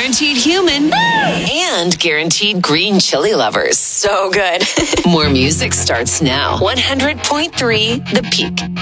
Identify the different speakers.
Speaker 1: guaranteed human and guaranteed green chili lovers. So good. More music starts now. 100.3 The Peak.